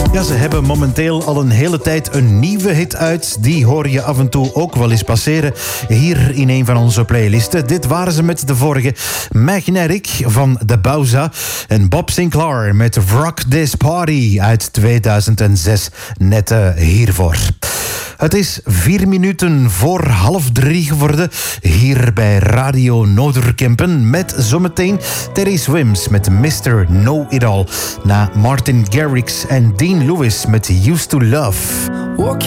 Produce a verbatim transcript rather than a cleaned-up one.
Ja, ze hebben momenteel al een hele tijd een nieuwe hit uit. Die hoor je af en toe ook wel eens passeren hier in een van onze playlisten. Dit waren ze met de vorige. Magnetic van de Bowza en Bob Sinclair met Rock This Party uit tweeduizend zes. Net uh, hiervoor. Het is vier minuten voor half drie geworden hier bij Radio Noorderkempen met zometeen Terry Swims met mister Know It All. Na Martin Garrix en Dean Lewis met Used to Love. Walking